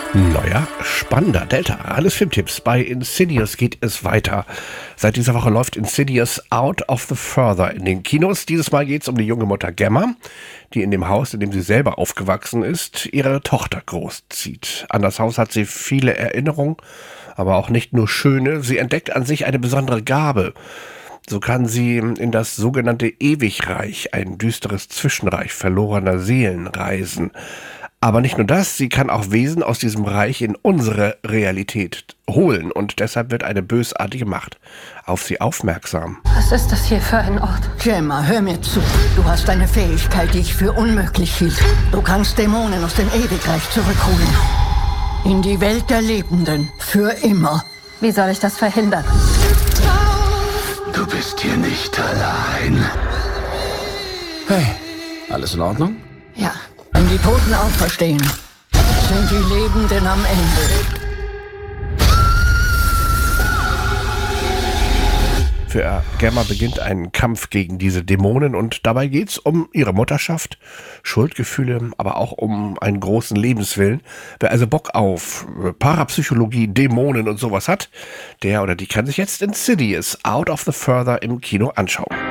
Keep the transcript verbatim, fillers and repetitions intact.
Neuer, spannender Delta. Alles Filmtipps. Bei Insidious geht es weiter. Seit dieser Woche läuft Insidious Out of the Further in den Kinos. Dieses Mal geht es um die junge Mutter Gemma, die in dem Haus, in dem sie selber aufgewachsen ist, ihre Tochter großzieht. An das Haus hat sie viele Erinnerungen, aber auch nicht nur schöne. Sie entdeckt an sich eine besondere Gabe. So kann sie in das sogenannte Ewigreich, ein düsteres Zwischenreich verlorener Seelen, reisen. Aber nicht nur das, sie kann auch Wesen aus diesem Reich in unsere Realität holen und deshalb wird eine bösartige Macht auf sie aufmerksam. Was ist das hier für ein Ort? Gemma, hör mir zu. Du hast eine Fähigkeit, die ich für unmöglich hielt. Du kannst Dämonen aus dem Ewigreich zurückholen. In die Welt der Lebenden. Für immer. Wie soll ich das verhindern? Du bist hier nicht allein. Hey, alles in Ordnung? Ja. Wenn die Toten auferstehen, sind die Lebenden am Ende. Für Gemma beginnt ein Kampf gegen diese Dämonen und dabei geht's um ihre Mutterschaft, Schuldgefühle, aber auch um einen großen Lebenswillen. Wer also Bock auf Parapsychologie, Dämonen und sowas hat, der oder die kann sich jetzt Insidious Out of the Further im Kino anschauen.